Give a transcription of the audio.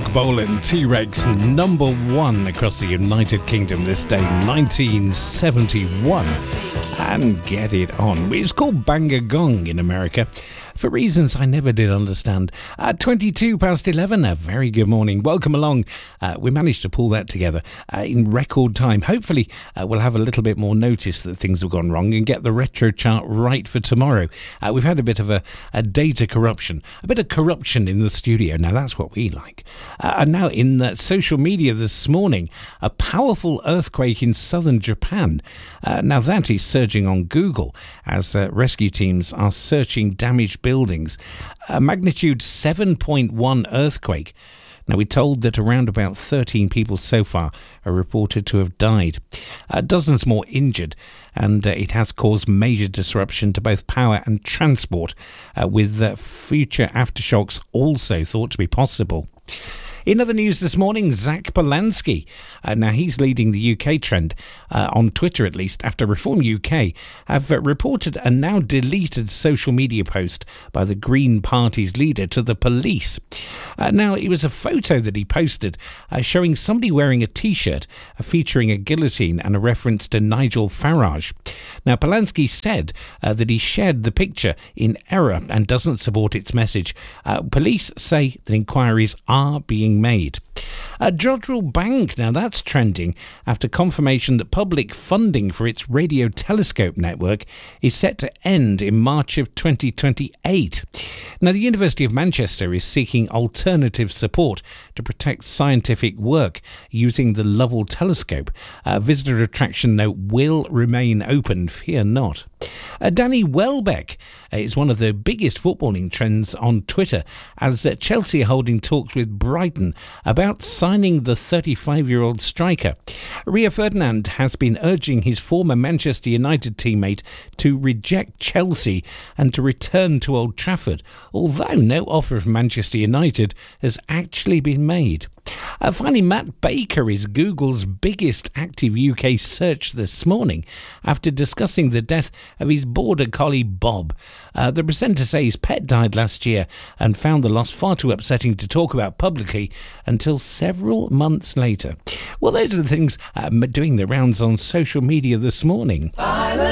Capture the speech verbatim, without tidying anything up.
Mark Bolan, T-Rex, number one across the United Kingdom this day, nineteen seventy-one. And get it on. It's called Bang a Gong in America, for reasons I never did understand. At twenty-two past eleven, a very good morning. Welcome along. Uh, we managed to pull that together uh, in record time. Hopefully, uh, we'll have a little bit more notice that things have gone wrong and get the retro chart right for tomorrow. Uh, we've had a bit of a, a data corruption, a bit of corruption in the studio. Now, that's what we like. Uh, and now, in uh, social media this morning, a powerful earthquake in southern Japan. Uh, now, that is surging on Google as uh, rescue teams are searching damaged buildings. A magnitude seven point one earthquake. Now, we're told that around about thirteen people so far are reported to have died. Uh, dozens more injured, and uh, it has caused major disruption to both power and transport, uh, with uh, future aftershocks also thought to be possible. In other news this morning, Zach Polanski. Uh, now, he's leading the U K trend, uh, on Twitter at least, after Reform U K have uh, reported a now deleted social media post by the Green Party's leader to the police. Uh, now, it was a photo that he posted uh, showing somebody wearing a T-shirt uh, featuring a guillotine and a reference to Nigel Farage. Now, Polanski said uh, that he shared the picture in error and doesn't support its message. Uh, police say that inquiries are being made. Uh, Jodrell Bank, now that's trending after confirmation that public funding for its radio telescope network is set to end in March of twenty twenty-eight. Now, the University of Manchester is seeking alternative support to protect scientific work using the Lovell telescope. Uh, visitor attraction, though, will remain open, fear not. Uh, Danny Welbeck uh, is one of the biggest footballing trends on Twitter, as uh, Chelsea are holding talks with Brighton about signing the thirty-five-year-old striker. Rio Ferdinand has been urging his former Manchester United teammate to reject Chelsea and to return to Old Trafford, although no offer of Manchester United has actually been made. Uh, finally, Matt Baker is Google's biggest active U K search this morning after discussing the death of his border collie Bob. Uh, the presenter says his pet died last year and found the loss far too upsetting to talk about publicly until several months later. Well, those are the things uh, doing the rounds on social media this morning.